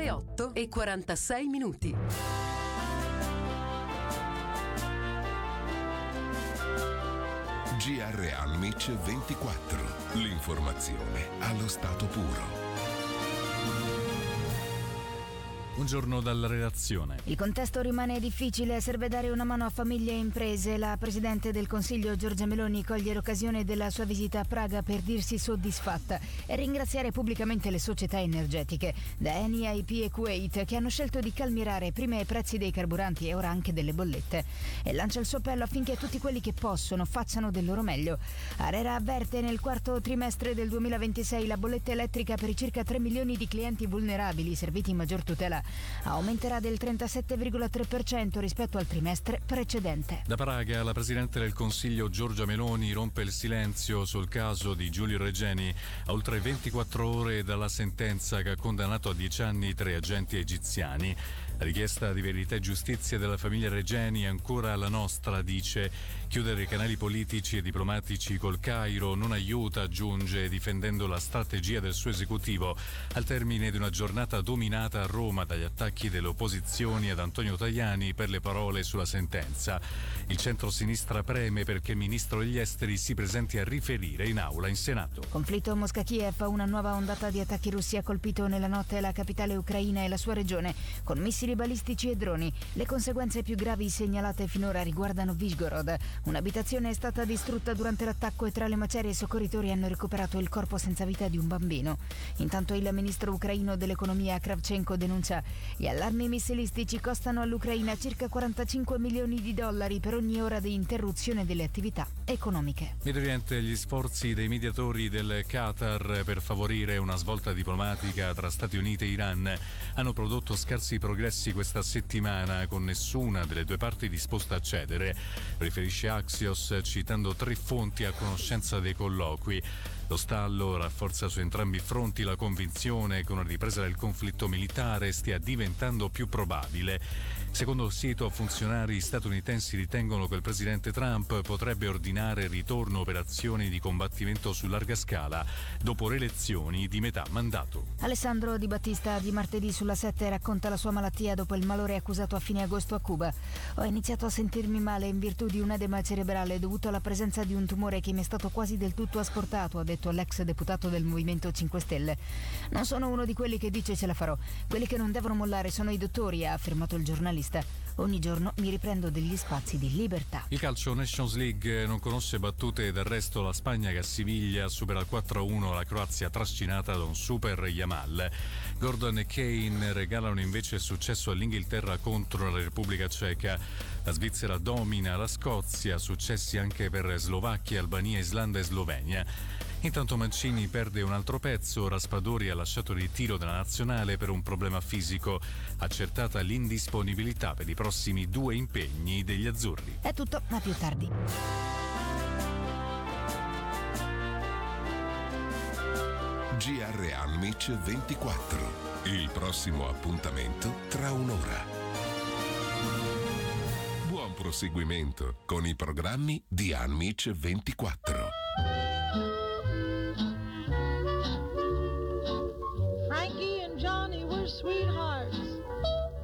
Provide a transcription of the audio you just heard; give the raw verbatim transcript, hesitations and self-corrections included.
Le otto e quarantasei minuti. G R Almic ventiquattro. L'informazione allo stato puro. Buongiorno dalla redazione. Il contesto rimane difficile, serve dare una mano a famiglie e imprese. La Presidente del Consiglio Giorgia Meloni coglie l'occasione della sua visita a Praga per dirsi soddisfatta e ringraziare pubblicamente le società energetiche, da Eni a I P e Kuwait, che hanno scelto di calmierare prima i prezzi dei carburanti e ora anche delle bollette. E lancia il suo appello affinché tutti quelli che possono facciano del loro meglio. ARERA avverte: nel quarto trimestre del duemilaventisei la bolletta elettrica per i circa tre milioni di clienti vulnerabili serviti in maggior tutela aumenterà del trentasette virgola tre per cento rispetto al trimestre precedente. Da Praga la Presidente del Consiglio Giorgia Meloni rompe il silenzio sul caso di Giulio Regeni a oltre ventiquattro ore dalla sentenza che ha condannato a dieci anni tre agenti egiziani. La richiesta di verità e giustizia della famiglia Regeni è ancora la nostra, dice. Chiudere i canali politici e diplomatici col Cairo non aiuta, aggiunge, difendendo la strategia del suo esecutivo al termine di una giornata dominata a Roma dagli attacchi delle opposizioni ad Antonio Tajani per le parole sulla sentenza. Il centro-sinistra preme perché il ministro degli esteri si presenti a riferire in aula in Senato. Conflitto Mosca-Kiev, una nuova ondata di attacchi russi ha colpito nella notte la capitale ucraina e la sua regione con missili balistici e droni. Le conseguenze più gravi segnalate finora riguardano Vyshgorod. Un'abitazione è stata distrutta durante l'attacco e tra le macerie i soccorritori hanno recuperato il corpo senza vita di un bambino. Intanto il ministro ucraino dell'economia Kravchenko denuncia: gli allarmi missilistici costano all'Ucraina circa quarantacinque milioni di dollari per ogni ora di interruzione delle attività economiche. Medio Oriente, gli sforzi dei mediatori del Qatar per favorire una svolta diplomatica tra Stati Uniti e Iran hanno prodotto scarsi progressi questa settimana, con nessuna delle due parti disposta a cedere, riferisce Axios citando tre fonti a conoscenza dei colloqui. Lo stallo rafforza su entrambi i fronti la convinzione che una ripresa del conflitto militare stia diventando più probabile. Secondo il sito, funzionari statunitensi ritengono che il presidente Trump potrebbe ordinare il ritorno operazioni di combattimento su larga scala dopo le elezioni di metà mandato. Alessandro Di Battista di martedì sulla sette racconta la sua malattia dopo il malore accusato a fine agosto a Cuba. Ho iniziato a sentirmi male in virtù di un edema cerebrale dovuto alla presenza di un tumore che mi è stato quasi del tutto asportato, ha detto l'ex deputato del Movimento cinque Stelle. Non sono uno di quelli che dice ce la farò. Quelli che non devono mollare sono i dottori, ha affermato il giornalista. Ogni giorno mi riprendo degli spazi di libertà. Il calcio Nations League non conosce battute d'arresto. La Spagna che a Siviglia supera il quattro a uno la Croazia trascinata da un super Yamal. Gordon e Kane regalano invece successo all'Inghilterra contro la Repubblica Ceca. La Svizzera domina la Scozia, successi anche per Slovacchia, Albania, Islanda e Slovenia. Intanto Mancini perde un altro pezzo. Raspadori ha lasciato il ritiro della nazionale per un problema fisico. Accertata l'indisponibilità per i prossimi due impegni degli azzurri. È tutto, a più tardi. G R Almic ventiquattro. Il prossimo appuntamento tra un'ora. Buon proseguimento con i programmi di Almic ventiquattro.